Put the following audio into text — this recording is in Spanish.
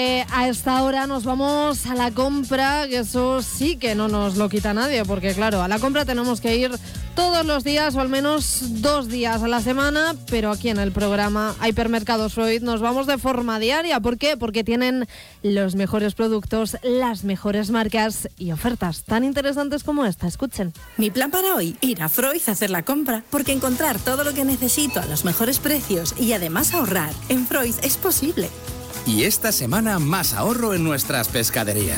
A esta hora nos vamos a la compra, que eso sí que no nos lo quita nadie, porque claro, a la compra tenemos que ir todos los días o al menos 2 días a la semana, pero aquí en el programa Hipermercados Freud nos vamos de forma diaria. ¿Por qué? Porque tienen los mejores productos, las mejores marcas y ofertas tan interesantes como esta. Escuchen. Mi plan para hoy, ir a Freud a hacer la compra, porque encontrar todo lo que necesito a los mejores precios y además ahorrar en Freud es posible. Y esta semana más ahorro en nuestras pescaderías.